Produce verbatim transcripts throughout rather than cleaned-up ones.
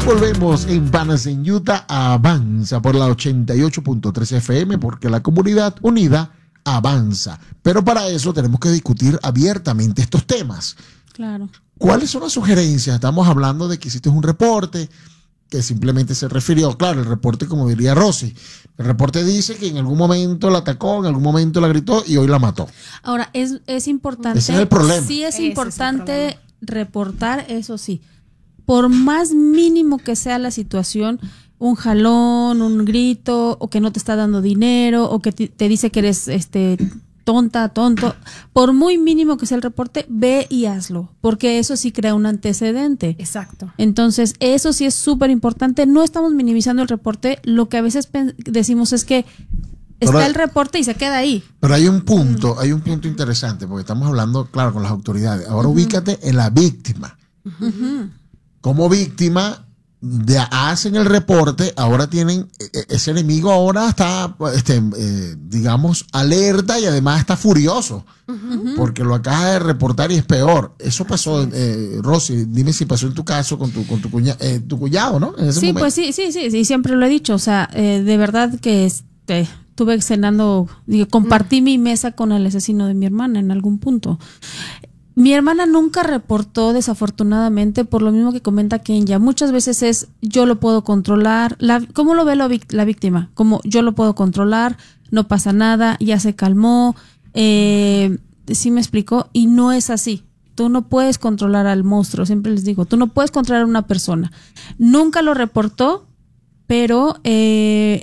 volvemos en Panas en Utah. Avanza por la ochenta y ocho punto tres F M porque la comunidad unida avanza. Pero para eso tenemos que discutir abiertamente estos temas. Claro. ¿Cuáles son las sugerencias? Estamos hablando de que hiciste un reporte que simplemente se refirió, claro, el reporte, como diría Rosy, el reporte dice que en algún momento la atacó, en algún momento la gritó y hoy la mató. Ahora, es, es importante. Ese es el problema. Sí es Ese importante es el reportar, eso sí. Por más mínimo que sea la situación, un jalón, un grito, o que no te está dando dinero, o que te, te dice que eres este tonta, tonto, por muy mínimo que sea el reporte, ve y hazlo, porque eso sí crea un antecedente. Exacto. Entonces, eso sí es súper importante. No estamos minimizando el reporte, lo que a veces decimos es que está Pero, el reporte y se queda ahí. Pero hay un punto, hay un punto interesante, porque estamos hablando, claro, con las autoridades. Ahora uh-huh. ubícate en la víctima. Uh-huh. Como víctima, de, hacen el reporte, ahora tienen, ese enemigo ahora está, este, eh, digamos, alerta y además está furioso, uh-huh. porque lo acaba de reportar y es peor. Eso pasó, eh, Rosy, dime si pasó en tu caso con tu, con tu, cuña, eh, tu cuñado, ¿no? En ese sí, momento. pues sí, sí, sí, sí, siempre lo he dicho, o sea, eh, de verdad que este, estuve cenando, digo, compartí uh-huh. mi mesa con el asesino de mi hermana en algún punto. Mi hermana nunca reportó, desafortunadamente, por lo mismo que comenta Kenya. Muchas veces es, yo lo puedo controlar. La, ¿Cómo lo ve lo, la víctima? Como, yo lo puedo controlar, no pasa nada, ya se calmó. Eh, ¿sí me explicó? Y no es así. Tú no puedes controlar al monstruo, siempre les digo. Tú no puedes controlar a una persona. Nunca lo reportó, pero... Eh,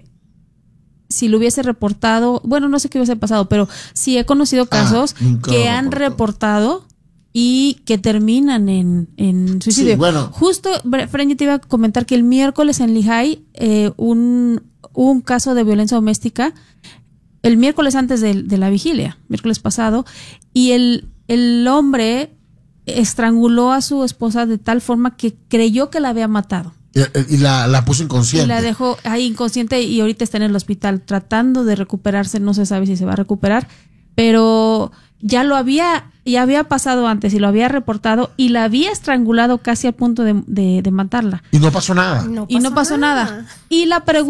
si lo hubiese reportado, bueno, no sé qué hubiese pasado, pero sí he conocido casos ah, que han reportado y que terminan en, en suicidio. Sí, bueno. Justo, Frenny, te iba a comentar que el miércoles en Lehigh, eh, un, un caso de violencia doméstica, el miércoles antes de, de la vigilia, miércoles pasado, y el, el hombre estranguló a su esposa de tal forma que creyó que la había matado. Y la, la puso inconsciente. Y la dejó ahí inconsciente y ahorita está en el hospital tratando de recuperarse. No se sabe si se va a recuperar, pero ya lo había, ya había pasado antes y lo había reportado y la había estrangulado casi al punto de, de, de matarla. Y no pasó nada. No y no pasó nada. nada. Y la pregunta